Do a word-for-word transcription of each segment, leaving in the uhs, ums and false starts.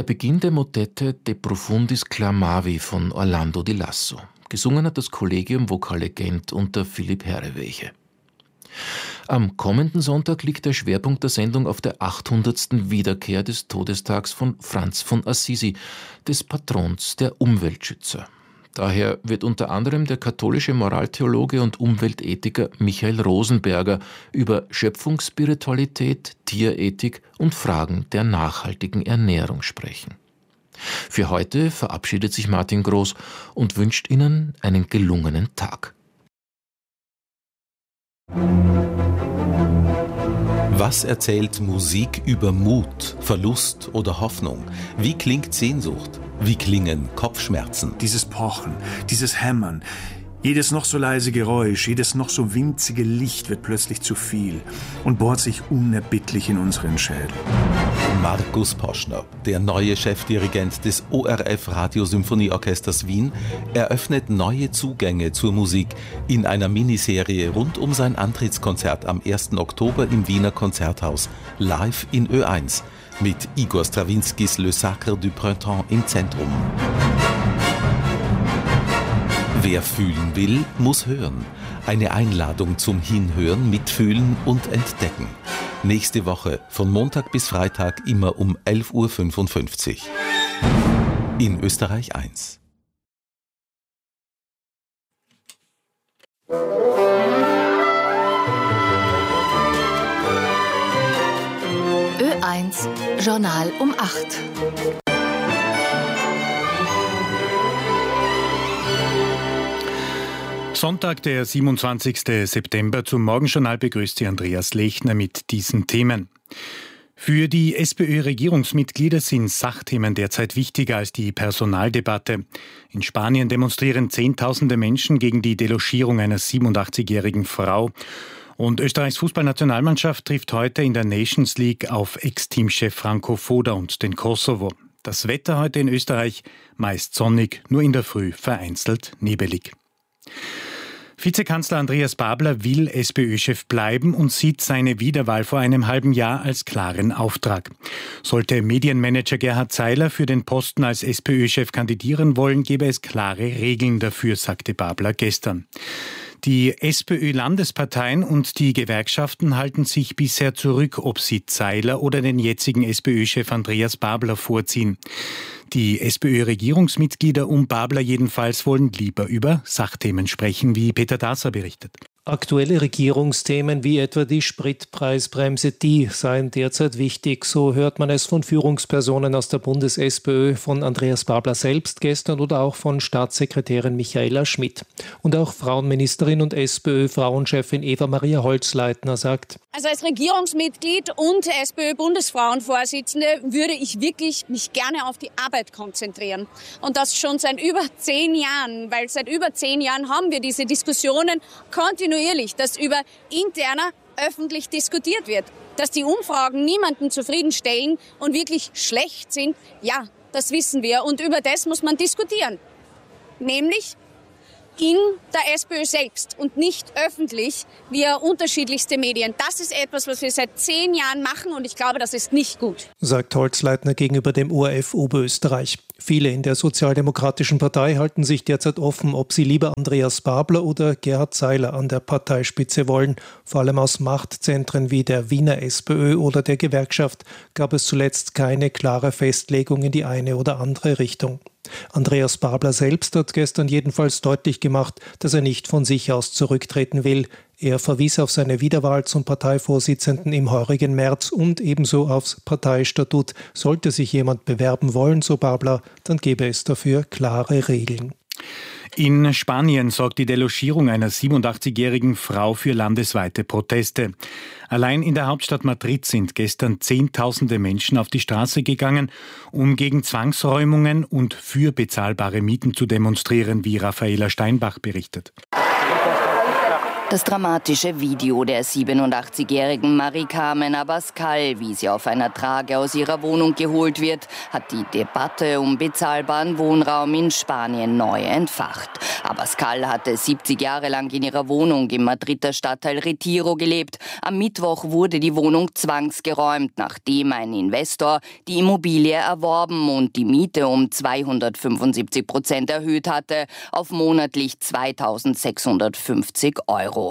Der Beginn der Motette De Profundis Clamavi von Orlando di Lasso. Gesungen hat das Collegium Vocale Gent unter Philipp Herreweghe. Am kommenden Sonntag liegt der Schwerpunkt der Sendung auf der achthundertsten Wiederkehr des Todestags von Franz von Assisi, des Patrons der Umweltschützer. Daher wird unter anderem der katholische Moraltheologe und Umweltethiker Michael Rosenberger über Schöpfungsspiritualität, Tierethik und Fragen der nachhaltigen Ernährung sprechen. Für heute verabschiedet sich Martin Groß und wünscht Ihnen einen gelungenen Tag. Was erzählt Musik über Mut, Verlust oder Hoffnung? Wie klingt Sehnsucht? Wie klingen Kopfschmerzen? Dieses Pochen, dieses Hämmern, jedes noch so leise Geräusch, jedes noch so winzige Licht wird plötzlich zu viel und bohrt sich unerbittlich in unseren Schädel. Markus Poschner, der neue Chefdirigent des O R F Radiosymphonieorchesters Wien, eröffnet neue Zugänge zur Musik in einer Miniserie rund um sein Antrittskonzert am ersten Oktober im Wiener Konzerthaus, live in Ö eins, mit Igor Strawinskys Le Sacre du Printemps im Zentrum. Wer fühlen will, muss hören. Eine Einladung zum Hinhören, Mitfühlen und Entdecken. Nächste Woche von Montag bis Freitag immer um elf Uhr fünfundfünfzig. In Österreich eins. Ö eins Journal um acht. Sonntag, der siebenundzwanzigsten September. Zum Morgenjournal begrüßt Sie Andreas Lechner mit diesen Themen. Für die SPÖ-Regierungsmitglieder sind Sachthemen derzeit wichtiger als die Personaldebatte. In Spanien demonstrieren Zehntausende Menschen gegen die Delogierung einer siebenundachtzigjährigen Frau. Und Österreichs Fußballnationalmannschaft trifft heute in der Nations League auf Ex-Teamchef Franco Foda und den Kosovo. Das Wetter heute in Österreich meist sonnig, nur in der Früh vereinzelt nebelig. Vizekanzler Andreas Babler will SPÖ-Chef bleiben und sieht seine Wiederwahl vor einem halben Jahr als klaren Auftrag. Sollte Medienmanager Gerhard Zeiler für den Posten als SPÖ-Chef kandidieren wollen, gäbe es klare Regeln dafür, sagte Babler gestern. Die SPÖ-Landesparteien und die Gewerkschaften halten sich bisher zurück, ob sie Zeiler oder den jetzigen SPÖ-Chef Andreas Babler vorziehen. Die SPÖ-Regierungsmitglieder um Babler jedenfalls wollen lieber über Sachthemen sprechen, wie Peter Dasser berichtet. Aktuelle Regierungsthemen wie etwa die Spritpreisbremse, die seien derzeit wichtig. So hört man es von Führungspersonen aus der Bundes-SPÖ, von Andreas Babler selbst gestern oder auch von Staatssekretärin Michaela Schmidt. Und auch Frauenministerin und SPÖ-Frauenchefin Eva-Maria Holzleitner sagt: Also als Regierungsmitglied und SPÖ-Bundesfrauenvorsitzende würde ich wirklich mich gerne auf die Arbeit konzentrieren. Und das schon seit über zehn Jahren, weil seit über zehn Jahren haben wir diese Diskussionen kontinuierlich, dass über interner öffentlich diskutiert wird. Dass die Umfragen niemanden zufriedenstellen und wirklich schlecht sind, ja, das wissen wir. Und über das muss man diskutieren. Nämlich in der SPÖ selbst und nicht öffentlich via unterschiedlichste Medien. Das ist etwas, was wir seit zehn Jahren machen und ich glaube, das ist nicht gut. Sagt Holzleitner gegenüber dem O R F Oberösterreich. Viele in der Sozialdemokratischen Partei halten sich derzeit offen, ob sie lieber Andreas Babler oder Gerhard Zeiler an der Parteispitze wollen. Vor allem aus Machtzentren wie der Wiener SPÖ oder der Gewerkschaft gab es zuletzt keine klare Festlegung in die eine oder andere Richtung. Andreas Babler selbst hat gestern jedenfalls deutlich gemacht, dass er nicht von sich aus zurücktreten will. Er verwies auf seine Wiederwahl zum Parteivorsitzenden im heurigen März und ebenso aufs Parteistatut. Sollte sich jemand bewerben wollen, so Babler, dann gäbe es dafür klare Regeln. In Spanien sorgt die Delogierung einer siebenundachtzigjährigen Frau für landesweite Proteste. Allein in der Hauptstadt Madrid sind gestern Zehntausende Menschen auf die Straße gegangen, um gegen Zwangsräumungen und für bezahlbare Mieten zu demonstrieren, wie Raffaela Steinbach berichtet. Das dramatische Video der siebenundachtzigjährigen Mari-Carmen Abascal, wie sie auf einer Trage aus ihrer Wohnung geholt wird, hat die Debatte um bezahlbaren Wohnraum in Spanien neu entfacht. Abascal hatte siebzig Jahre lang in ihrer Wohnung im Madrider Stadtteil Retiro gelebt. Am Mittwoch wurde die Wohnung zwangsgeräumt, nachdem ein Investor die Immobilie erworben und die Miete um zweihundertfünfundsiebzig Prozent erhöht hatte auf monatlich zweitausendsechshundertfünfzig Euro.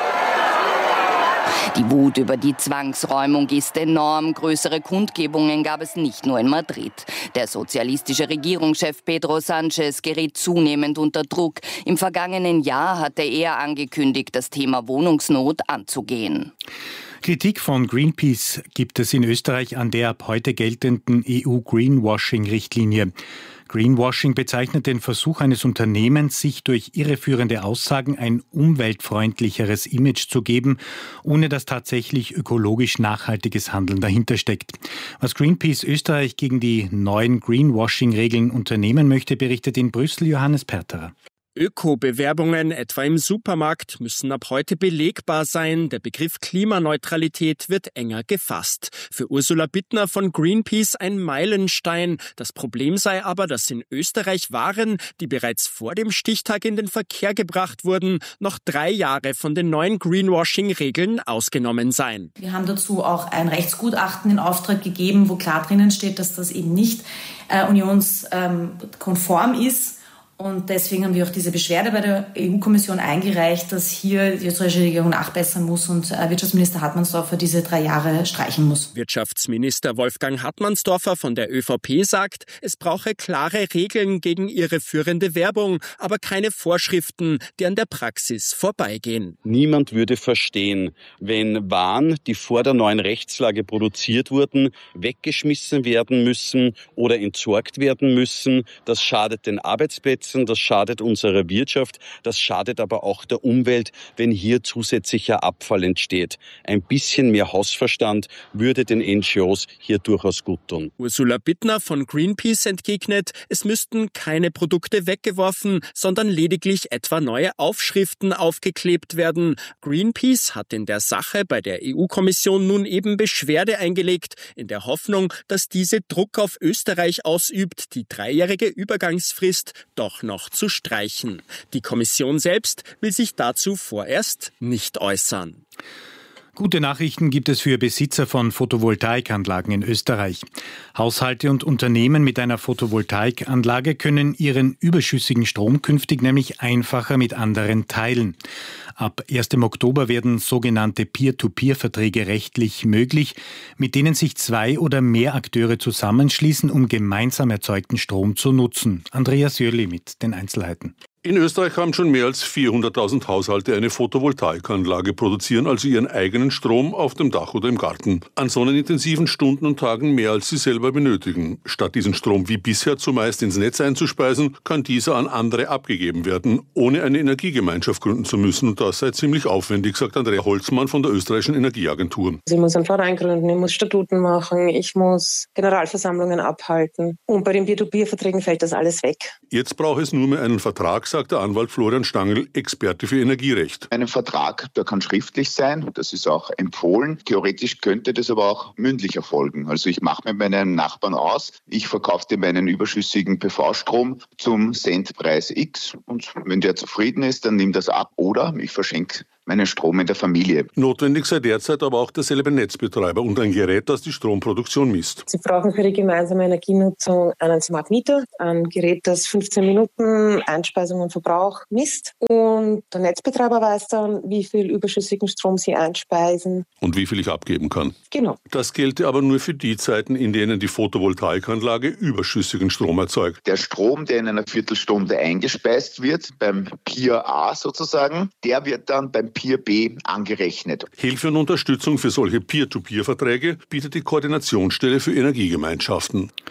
Die Wut über die Zwangsräumung ist enorm. Größere Kundgebungen gab es nicht nur in Madrid. Der sozialistische Regierungschef Pedro Sánchez gerät zunehmend unter Druck. Im vergangenen Jahr hatte er angekündigt, das Thema Wohnungsnot anzugehen. Kritik von Greenpeace gibt es in Österreich an der ab heute geltenden E U-Greenwashing-Richtlinie. Greenwashing bezeichnet den Versuch eines Unternehmens, sich durch irreführende Aussagen ein umweltfreundlicheres Image zu geben, ohne dass tatsächlich ökologisch nachhaltiges Handeln dahinter steckt. Was Greenpeace Österreich gegen die neuen Greenwashing-Regeln unternehmen möchte, berichtet in Brüssel Johannes Perterer. Öko-Bewerbungen, etwa im Supermarkt, müssen ab heute belegbar sein. Der Begriff Klimaneutralität wird enger gefasst. Für Ursula Bittner von Greenpeace ein Meilenstein. Das Problem sei aber, dass in Österreich Waren, die bereits vor dem Stichtag in den Verkehr gebracht wurden, noch drei Jahre von den neuen Greenwashing-Regeln ausgenommen seien. Wir haben dazu auch ein Rechtsgutachten in Auftrag gegeben, wo klar drinnen steht, dass das eben nicht äh, unionskonform ist. Und deswegen haben wir auch diese Beschwerde bei der E U-Kommission eingereicht, dass hier die österreichische Regierung nachbessern muss und Wirtschaftsminister Hartmannsdorfer diese drei Jahre streichen muss. Wirtschaftsminister Wolfgang Hartmannsdorfer von der ÖVP sagt, es brauche klare Regeln gegen irreführende Werbung, aber keine Vorschriften, die an der Praxis vorbeigehen. Niemand würde verstehen, wenn Waren, die vor der neuen Rechtslage produziert wurden, weggeschmissen werden müssen oder entsorgt werden müssen. Das schadet den Arbeitsplätzen. Das schadet unserer Wirtschaft, das schadet aber auch der Umwelt, wenn hier zusätzlicher Abfall entsteht. Ein bisschen mehr Hausverstand würde den N G Os hier durchaus gut tun. Ursula Bittner von Greenpeace entgegnet, es müssten keine Produkte weggeworfen, sondern lediglich etwa neue Aufschriften aufgeklebt werden. Greenpeace hat in der Sache bei der E U-Kommission nun eben Beschwerde eingelegt, in der Hoffnung, dass diese Druck auf Österreich ausübt, die dreijährige Übergangsfrist doch noch zu streichen. Die Kommission selbst will sich dazu vorerst nicht äußern. Gute Nachrichten gibt es für Besitzer von Photovoltaikanlagen in Österreich. Haushalte und Unternehmen mit einer Photovoltaikanlage können ihren überschüssigen Strom künftig nämlich einfacher mit anderen teilen. Ab ersten Oktober werden sogenannte Peer-to-Peer-Verträge rechtlich möglich, mit denen sich zwei oder mehr Akteure zusammenschließen, um gemeinsam erzeugten Strom zu nutzen. Andreas Jörli mit den Einzelheiten. In Österreich haben schon mehr als vierhunderttausend Haushalte eine Photovoltaikanlage, produzieren also ihren eigenen Strom auf dem Dach oder im Garten. An sonnenintensiven Stunden und Tagen mehr als sie selber benötigen. Statt diesen Strom wie bisher zumeist ins Netz einzuspeisen, kann dieser an andere abgegeben werden, ohne eine Energiegemeinschaft gründen zu müssen. Und das sei ziemlich aufwendig, sagt Andrea Holzmann von der österreichischen Energieagentur. Ich muss einen Verein gründen, ich muss Statuten machen, ich muss Generalversammlungen abhalten. Und bei den Peer-to-Peer-Verträgen fällt das alles weg. Jetzt braucht es nur mehr einen Vertrag, sagt der Anwalt Florian Stangl, Experte für Energierecht. Ein Vertrag, der kann schriftlich sein, das ist auch empfohlen. Theoretisch könnte das aber auch mündlich erfolgen. Also ich mache mit meinem Nachbarn aus, ich verkaufe dir meinen überschüssigen P V-Strom zum Centpreis X und wenn der zufrieden ist, dann nimm das ab oder ich verschenke meinen Strom in der Familie. Notwendig sei derzeit aber auch derselbe Netzbetreiber und ein Gerät, das die Stromproduktion misst. Sie brauchen für die gemeinsame Energienutzung einen Smart Meter, ein Gerät, das fünfzehn Minuten Einspeisung und Verbrauch misst. Und der Netzbetreiber weiß dann, wie viel überschüssigen Strom sie einspeisen. Und wie viel ich abgeben kann. Genau. Das gelte aber nur für die Zeiten, in denen die Photovoltaikanlage überschüssigen Strom erzeugt. Der Strom, der in einer Viertelstunde eingespeist wird, beim Peer A sozusagen, der wird dann beim Peer B angerechnet. Hilfe und Unterstützung für solche Peer-to-Peer-Verträge bietet die Koordinationsstelle für Energiegemeinschaften.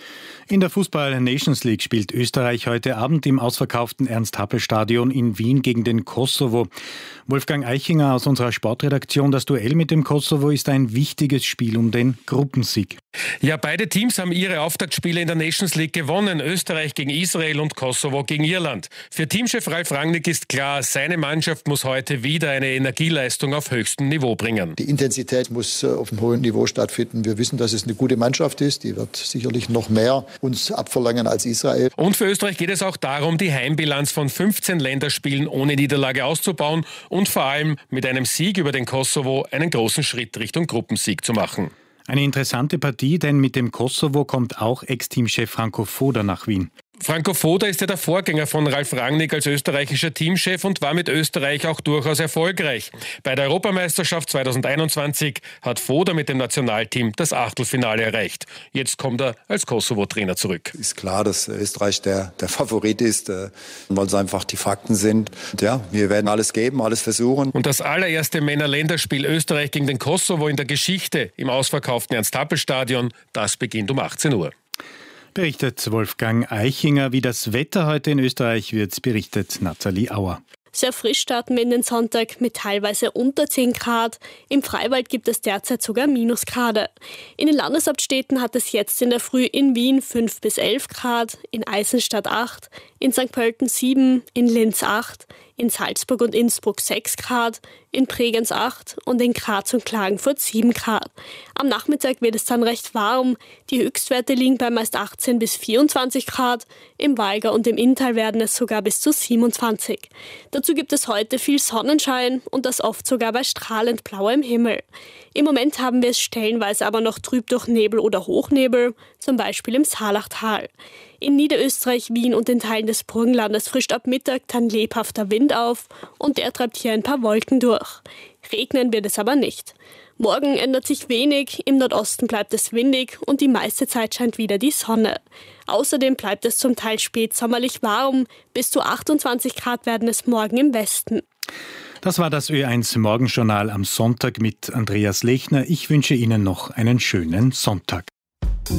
In der Fußball-Nations League spielt Österreich heute Abend im ausverkauften Ernst-Happel-Stadion in Wien gegen den Kosovo. Wolfgang Eichinger aus unserer Sportredaktion, das Duell mit dem Kosovo ist ein wichtiges Spiel um den Gruppensieg. Ja, beide Teams haben ihre Auftaktspiele in der Nations League gewonnen. Österreich gegen Israel und Kosovo gegen Irland. Für Teamchef Ralf Rangnick ist klar, seine Mannschaft muss heute wieder eine Energieleistung auf höchstem Niveau bringen. Die Intensität muss auf einem hohen Niveau stattfinden. Wir wissen, dass es eine gute Mannschaft ist. Die wird sicherlich noch mehr uns abverlangen als Israel. Und für Österreich geht es auch darum, die Heimbilanz von fünfzehn Länderspielen ohne Niederlage auszubauen und vor allem mit einem Sieg über den Kosovo einen großen Schritt Richtung Gruppensieg zu machen. Eine interessante Partie, denn mit dem Kosovo kommt auch Ex-Teamchef Franco Foda nach Wien. Franco Foda ist ja der Vorgänger von Ralf Rangnick als österreichischer Teamchef und war mit Österreich auch durchaus erfolgreich. Bei der Europameisterschaft zweitausendeinundzwanzig hat Foda mit dem Nationalteam das Achtelfinale erreicht. Jetzt kommt er als Kosovo-Trainer zurück. Ist klar, dass Österreich der, der Favorit ist, weil es einfach die Fakten sind. Und ja, wir werden alles geben, alles versuchen. Und das allererste Männer-Länderspiel Österreich gegen den Kosovo in der Geschichte im ausverkauften Ernst-Happel-Stadion, das beginnt um achtzehn Uhr. Berichtet Wolfgang Eichinger. Wie das Wetter heute in Österreich wird, berichtet Nathalie Auer. Sehr frisch starten wir in den Sonntag mit teilweise unter zehn Grad. Im Freiwald gibt es derzeit sogar Minusgrade. In den Landeshauptstädten hat es jetzt in der Früh in Wien fünf bis elf Grad, in Eisenstadt acht, in Sankt Pölten sieben, in Linz acht, in Salzburg und Innsbruck sechs Grad, in Bregenz acht und in Graz und Klagenfurt sieben Grad. Am Nachmittag wird es dann recht warm. Die Höchstwerte liegen bei meist achtzehn bis vierundzwanzig Grad. Im Walger und im Inntal werden es sogar bis zu siebenundzwanzig. Dazu gibt es heute viel Sonnenschein und das oft sogar bei strahlend blauem Himmel. Im Moment haben wir es stellenweise aber noch trüb durch Nebel oder Hochnebel, zum Beispiel im Saalachtal. In Niederösterreich, Wien und in Teilen des Burgenlandes frischt ab Mittag dann lebhafter Wind auf und der treibt hier ein paar Wolken durch. Regnen wird es aber nicht. Morgen ändert sich wenig, im Nordosten bleibt es windig und die meiste Zeit scheint wieder die Sonne. Außerdem bleibt es zum Teil spätsommerlich warm, bis zu achtundzwanzig Grad werden es morgen im Westen. Das war das Ö eins Morgenjournal am Sonntag mit Andreas Lechner. Ich wünsche Ihnen noch einen schönen Sonntag.